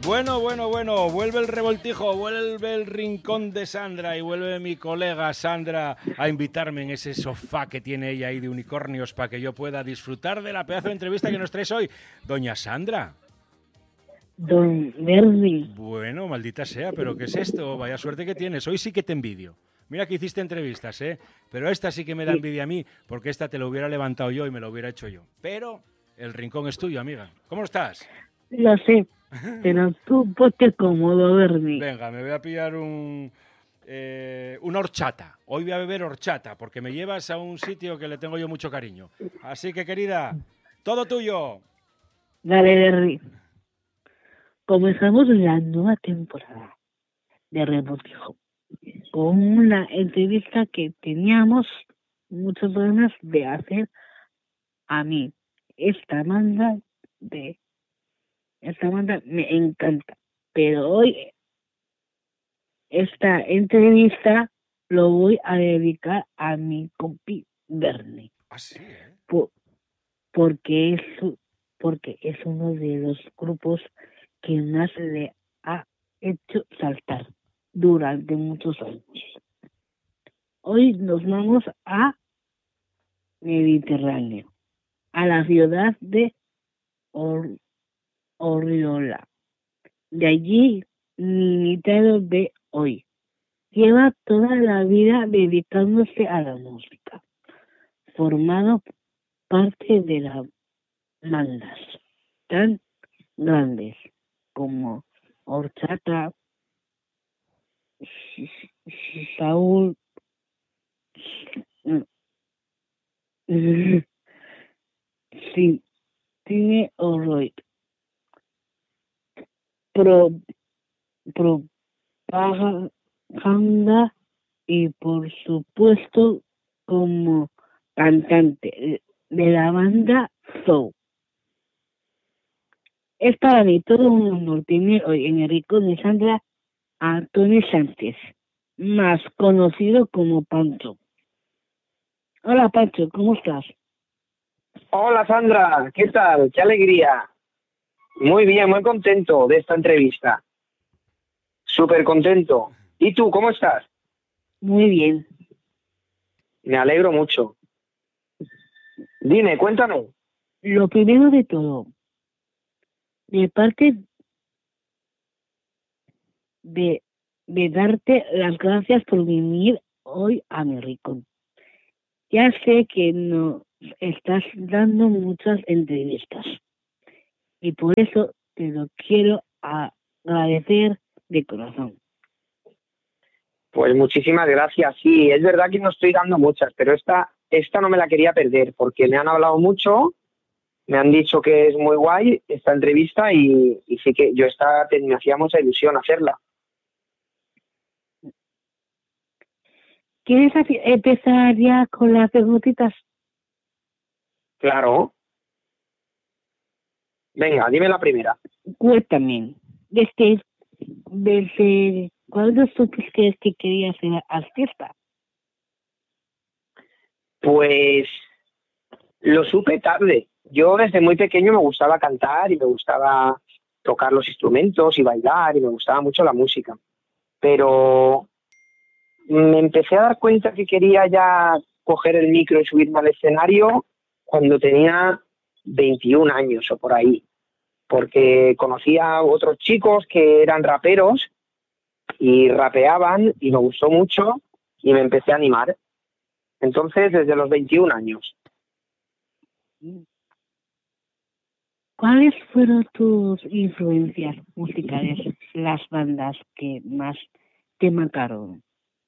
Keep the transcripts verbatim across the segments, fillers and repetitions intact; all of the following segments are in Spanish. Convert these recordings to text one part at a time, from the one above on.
Bueno, bueno, bueno, vuelve el revoltijo, vuelve el rincón de Sandra y vuelve mi colega Sandra a invitarme en ese sofá que tiene ella ahí de unicornios para que yo pueda disfrutar de la pedazo de entrevista que nos traes hoy. Doña Sandra. Don Bernie. Bueno, maldita sea, pero ¿qué es esto? Vaya suerte que tienes. Hoy sí que te envidio. Mira que hiciste entrevistas, ¿eh? Pero esta sí que me da envidia a mí, porque esta te lo hubiera levantado yo y me lo hubiera hecho yo. Pero el rincón es tuyo, amiga. ¿Cómo estás? Lo sé, pero tú ponte cómodo, Bernie. Venga, me voy a pillar un... Eh, una horchata. Hoy voy a beber horchata, porque me llevas a un sitio que le tengo yo mucho cariño. Así que, querida, todo tuyo. Dale, Bernie. Comenzamos la nueva temporada de Revoltijo con una entrevista que teníamos muchas ganas de hacer a mí. Esta banda de esta banda me encanta, pero hoy esta entrevista lo voy a dedicar a mi compi Bernie. ¿Ah, sí, eh? Por, porque es porque es uno de los grupos que más le ha hecho saltar durante muchos años. Hoy nos vamos a Mediterráneo, a la ciudad de Or- Oriola. De allí, mi invitado de hoy lleva toda la vida dedicándose a la música, formado parte de las bandas tan grandes como Horchata, Saúl, sí, tiene horror, pro, propaganda y por supuesto como cantante de la banda Zou. Es para mí todo un honor tener hoy en el rincón de Sandra a Antonio Sánchez, más conocido como Pancho. Hola Pancho, ¿cómo estás? Hola Sandra, ¿qué tal? ¡Qué alegría! Muy bien, muy contento de esta entrevista. Súper contento. ¿Y tú, cómo estás? Muy bien. Me alegro mucho. Dime, cuéntame. Lo primero de todo, de parte de, de darte las gracias por venir hoy a mi rincón. Ya sé que nos estás dando muchas entrevistas y por eso te lo quiero agradecer de corazón. Pues muchísimas gracias. Sí, es verdad que no estoy dando muchas, pero esta, esta no me la quería perder porque me han hablado mucho, me han dicho que es muy guay esta entrevista y, y sí que yo esta me hacía mucha ilusión hacerla. ¿Quieres empezar ya con las preguntitas? Claro. Venga, dime la primera. Cuéntame, desde, desde ¿cuándo supiste que, que querías ser artista? Pues lo supe tarde. Yo desde muy pequeño me gustaba cantar y me gustaba tocar los instrumentos y bailar y me gustaba mucho la música. Pero me empecé a dar cuenta que quería ya coger el micro y subirme al escenario cuando tenía veintiún años o por ahí. Porque conocía a otros chicos que eran raperos y rapeaban y me gustó mucho y me empecé a animar. Entonces, desde los veintiún años. ¿Cuáles fueron tus influencias musicales, las bandas que más te marcaron?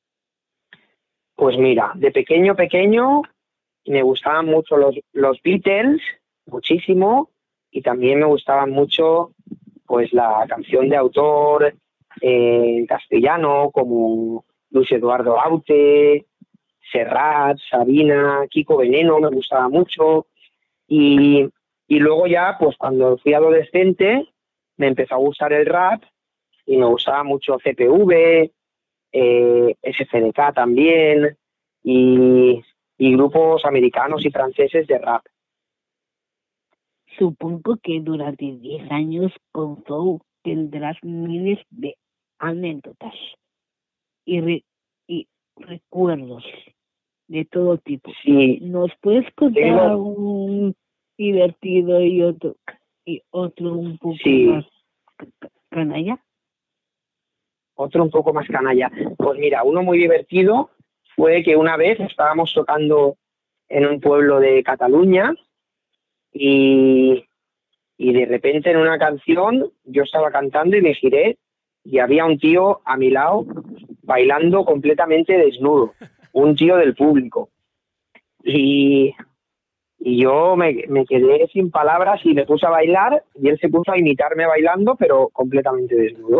Pues mira, de pequeño, pequeño, me gustaban mucho los, los Beatles, muchísimo, y también me gustaban mucho pues la canción de autor eh, en castellano, como Luis Eduardo Aute, Serrat, Sabina, Kiko Veneno, me gustaba mucho. Y, y luego ya, pues cuando fui adolescente, me empezó a gustar el rap y me gustaba mucho C P V, eh, S F D K también, y, y grupos americanos y franceses de rap. Supongo que durante diez años con Zou tendrás miles de anécdotas y, re- y recuerdos de todo tipo. Sí, ¿Nos puedes contar tengo- algún divertido y otro y otro un poco Sí. más ca- canalla? otro un poco más canalla. Pues mira, uno muy divertido fue que una vez estábamos tocando en un pueblo de Cataluña y, y de repente en una canción yo estaba cantando y me giré y había un tío a mi lado bailando completamente desnudo, un tío del público. Y, y yo me, me quedé sin palabras y me puse a bailar y él se puso a imitarme bailando, pero completamente desnudo.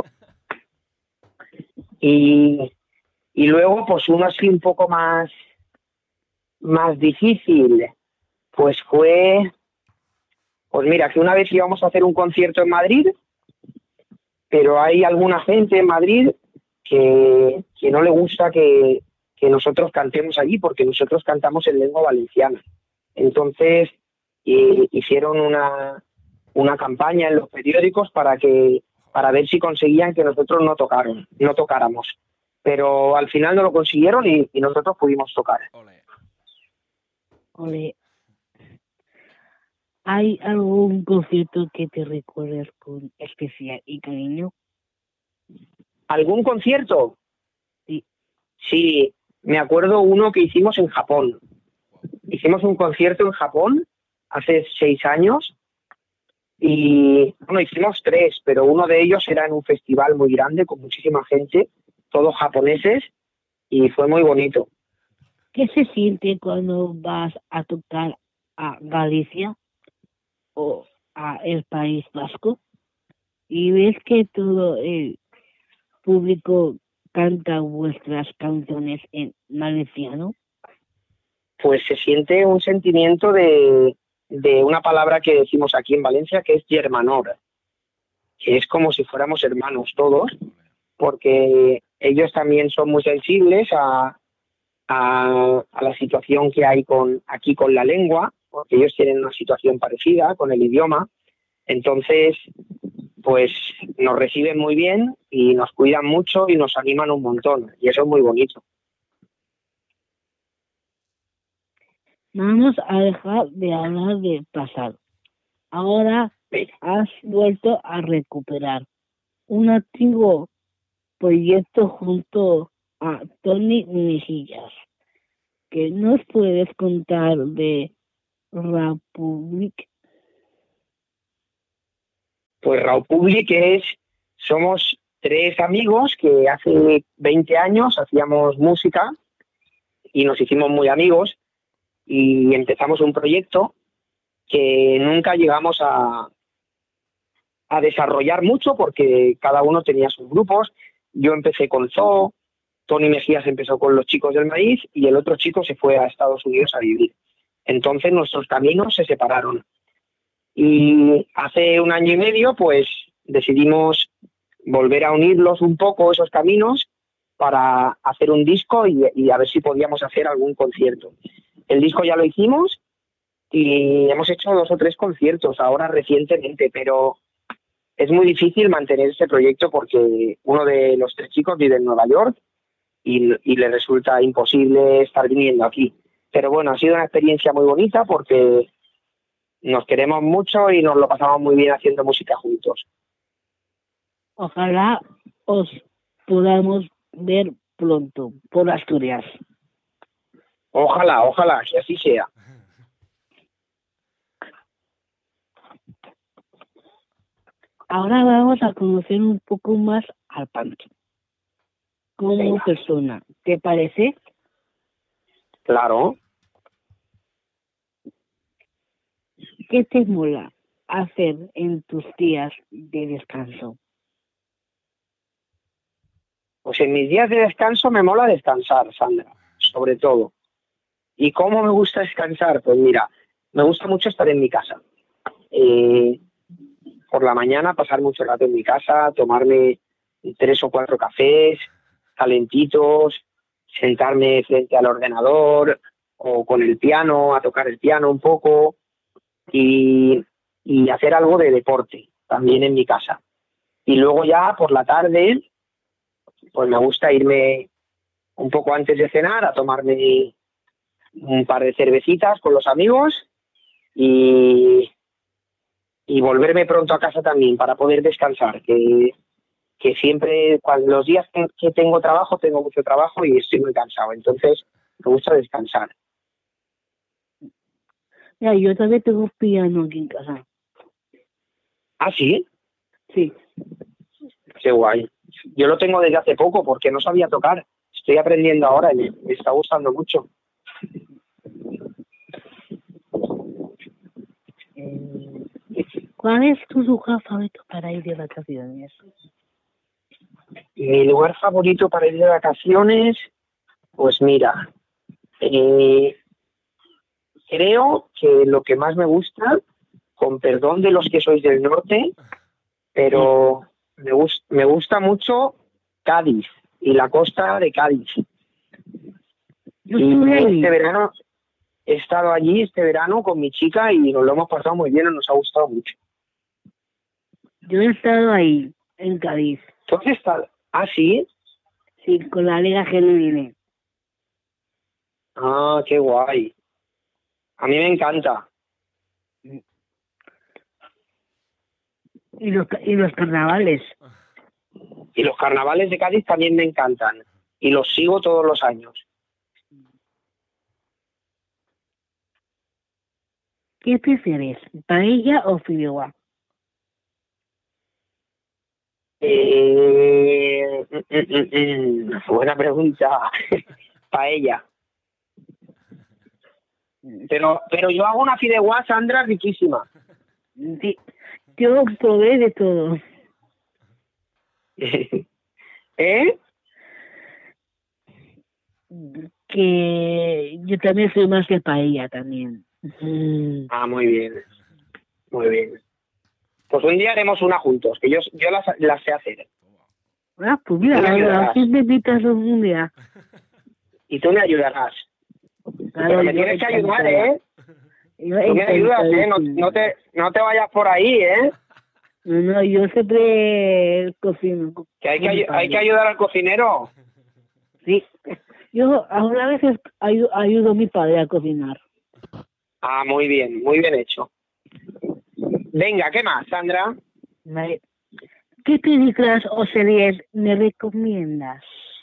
Y, y luego, pues uno así un poco más, más difícil, pues fue, pues mira, que una vez íbamos a hacer un concierto en Madrid, pero hay alguna gente en Madrid que, que no le gusta que, que nosotros cantemos allí, porque nosotros cantamos en lengua valenciana. Entonces, eh, hicieron una, una campaña en los periódicos para que para ver si conseguían que nosotros no tocaron, no tocáramos. Pero al final no lo consiguieron y, y nosotros pudimos tocar. Ole. Ole, ¿hay algún concierto que te recuerdes con especial y cariño? ¿Algún concierto? Sí. Sí, me acuerdo uno que hicimos en Japón. Hicimos un concierto en Japón hace seis años y, bueno, hicimos tres, pero uno de ellos era en un festival muy grande con muchísima gente, todos japoneses, y fue muy bonito. ¿Qué se siente cuando vas a tocar a Galicia o a el País Vasco y ves que todo el público canta vuestras canciones en valenciano? Pues se siente un sentimiento de, de una palabra que decimos aquí en Valencia, que es germanor, que es como si fuéramos hermanos todos, porque ellos también son muy sensibles a, a, a la situación que hay con aquí con la lengua, porque ellos tienen una situación parecida con el idioma. Entonces, pues nos reciben muy bien y nos cuidan mucho y nos animan un montón, y eso es muy bonito. Vamos a dejar de hablar del pasado. Ahora has vuelto a recuperar un antiguo proyecto junto a Tony Mejillas. ¿Qué nos puedes contar de Republic? Pues Raw Public es, somos tres amigos que hace veinte años hacíamos música y nos hicimos muy amigos y empezamos un proyecto que nunca llegamos a, a desarrollar mucho porque cada uno tenía sus grupos. Yo empecé con Zoo, Tony Mejías empezó con los Chicos del Maíz y el otro chico se fue a Estados Unidos a vivir. Entonces nuestros caminos se separaron. Y hace un año y medio, pues decidimos volver a unirlos un poco esos caminos para hacer un disco y, y a ver si podíamos hacer algún concierto. El disco ya lo hicimos y hemos hecho dos o tres conciertos ahora recientemente, pero es muy difícil mantener este proyecto porque uno de los tres chicos vive en Nueva York y, y le resulta imposible estar viniendo aquí. Pero bueno, ha sido una experiencia muy bonita porque nos queremos mucho y nos lo pasamos muy bien haciendo música juntos. Ojalá os podamos ver pronto por Asturias. Ojalá, ojalá, que así sea. Ahora vamos a conocer un poco más al Pancho como Venga. persona. ¿Te parece? Claro. ¿Qué te mola hacer en tus días de descanso? Pues en mis días de descanso me mola descansar, Sandra, sobre todo. ¿Y cómo me gusta descansar? Pues mira, me gusta mucho estar en mi casa. Eh, por la mañana pasar mucho rato en mi casa, tomarme tres o cuatro cafés calentitos, sentarme frente al ordenador o con el piano, a tocar el piano un poco y, y hacer algo de deporte también en mi casa. Y luego ya por la tarde, pues me gusta irme un poco antes de cenar a tomarme un par de cervecitas con los amigos y, y volverme pronto a casa también para poder descansar, que, que siempre, cuando los días que, que tengo trabajo, tengo mucho trabajo y estoy muy cansado, entonces me gusta descansar. Ya, yo también tengo piano aquí en casa. ¿Ah, sí? Sí. Qué guay. Yo lo tengo desde hace poco porque no sabía tocar. Estoy aprendiendo ahora y me, me está gustando mucho. Eh, ¿Cuál es tu lugar favorito para ir de vacaciones? Mi lugar favorito para ir de vacaciones, pues mira, eh, creo que lo que más me gusta, con perdón de los que sois del norte, pero me, gust, me gusta mucho Cádiz y la costa de Cádiz. Yo Y estuve ahí. este verano he estado allí este verano con mi chica y nos lo hemos pasado muy bien y nos ha gustado mucho. Yo he estado ahí, en Cádiz. ¿Tú has estado? ¿Ah, sí? Sí, con la Liga Genuine. Ah, qué guay. A mí me encanta. Y los, y los carnavales. Y los carnavales de Cádiz también me encantan. Y los sigo todos los años. ¿Qué prefieres, paella o fideuá? Eh, mm, mm, mm, buena pregunta. Paella. Pero, pero yo hago una fideuá, Sandra, riquísima. Sí, yo probé de todo. ¿Eh? Que yo también soy más de paella también. Mm. Ah, muy bien. Muy bien. Pues un día haremos una juntos, que yo, yo las, las sé hacer. Ah, pues mira, Tú me ayudarás. aquí me invitas un día. Y tú me ayudarás. Claro, Pero me yo tienes que ayudar, encantada. ¿eh? Yo Tú me ayudas, ¿eh? No, encantadísima. no, te, no te vayas por ahí, ¿eh? No, no, yo siempre cocino. con- Que hay que, con mi ayu- hay que padre. ayudar al cocinero. Sí. Yo algunas veces ayu- ayudo a mi padre a cocinar. Ah, muy bien, muy bien hecho. Venga, ¿qué más, Sandra? Vale. ¿Qué películas o series me recomiendas?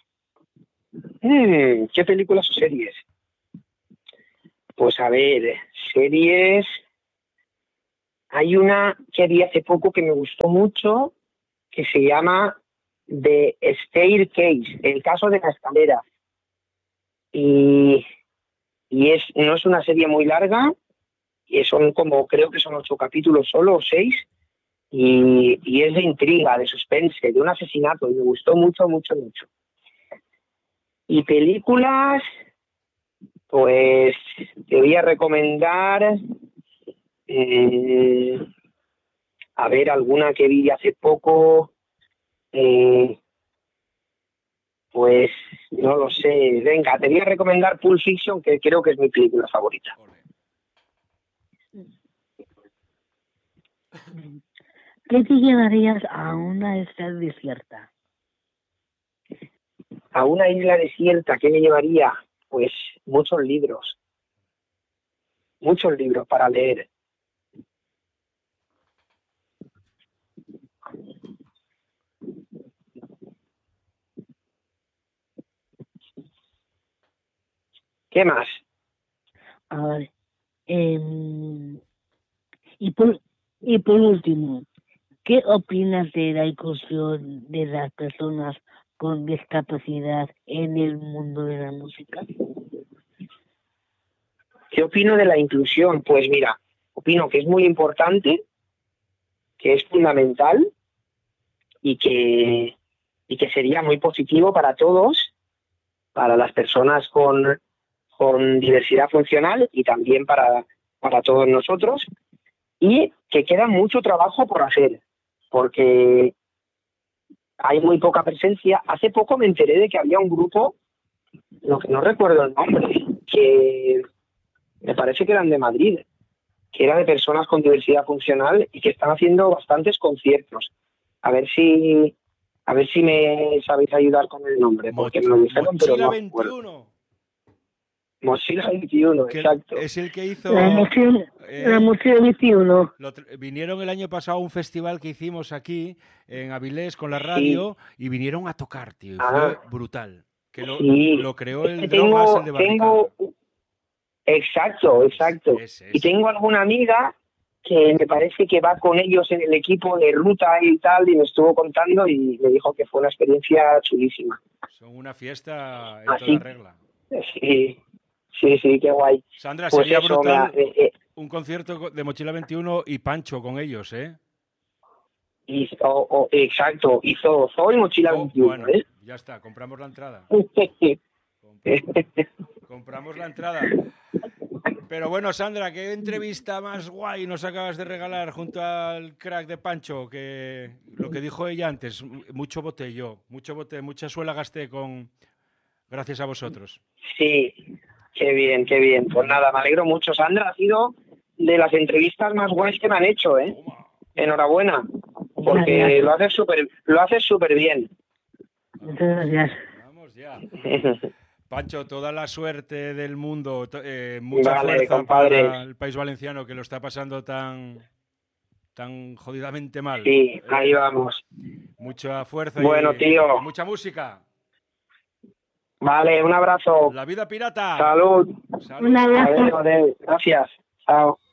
Mm, ¿qué películas o series? Pues a ver, series... Hay una que vi hace poco que me gustó mucho, que se llama The Staircase, el caso de la escalera. Y, y es no es una serie muy larga, y son como, creo que son ocho capítulos solo, o seis, y, y es de intriga, de suspense, de un asesinato, y me gustó mucho, mucho, mucho. Y películas, pues te voy a recomendar, eh, a ver, alguna que vi hace poco, eh, pues no lo sé. Venga, te voy a recomendar Pulp Fiction, que creo que es mi película favorita. ¿Qué te llevarías a una isla desierta? A una isla desierta, ¿qué me llevaría? Pues muchos libros. Muchos libros para leer. ¿Qué más? A ver. em, y, por, y por último, ¿qué opinas de la inclusión de las personas con discapacidad en el mundo de la música? ¿Qué opino de la inclusión? Pues mira, opino que es muy importante, que es fundamental y que, y que sería muy positivo para todos, para las personas con, con diversidad funcional y también para, para todos nosotros, y que queda mucho trabajo por hacer, porque hay muy poca presencia. Hace poco me enteré de que había un grupo, lo que no recuerdo el nombre, que me parece que eran de Madrid, que era de personas con diversidad funcional y que están haciendo bastantes conciertos. A ver si a ver si me sabéis ayudar con el nombre, porque me lo dijeron, pero Mochila no me acuerdo. veintiuno. Mochila veintiuno, Que exacto. es el que hizo... La emoción, eh, la emoción veintiuno. lo tr- vinieron el año pasado a un festival que hicimos aquí en Avilés con la radio y vinieron a tocar, tío, y Ah. fue brutal. Que lo, Sí. lo creó Es el que Drogas, tengo, el de Barricada. tengo... Exacto, exacto. Ese, Y ese. tengo alguna amiga que me parece que va con ellos en el equipo de ruta y tal, y me estuvo contando y me dijo que fue una experiencia chulísima. Son una fiesta en Así. toda regla. Sí, sí, sí, qué guay. Sandra, Pues sería eso, brutal me- eh, eh, un concierto de Mochila veintiuno y Pancho con ellos, ¿eh? y- o- o- exacto, hizo Zoe Mochila Oh, veintiuno, bueno, ¿eh? ya está, compramos la entrada. Sí. Compramos, compramos la entrada. Pero bueno, Sandra, ¿qué entrevista más guay nos acabas de regalar junto al crack de Pancho? Que lo que dijo ella antes, mucho boté yo, mucho boté, mucha suela gasté con gracias a vosotros. Sí, qué bien, qué bien. Pues nada, me alegro mucho. Sandra, ha sido de las entrevistas más guays que me han hecho, ¿eh? Toma. Enhorabuena, porque Gracias. lo haces súper lo haces súper bien. Muchas gracias. Vamos ya. Pancho, toda la suerte del mundo, to- eh, mucha Vale, fuerza compadre. para el país valenciano que lo está pasando tan tan jodidamente mal. Sí, Eh, ahí vamos. Mucha fuerza Bueno, y, tío. y mucha música. Vale, un abrazo. La vida pirata. Salud. Salud. Un abrazo. Adiós, adiós. Gracias. Chao.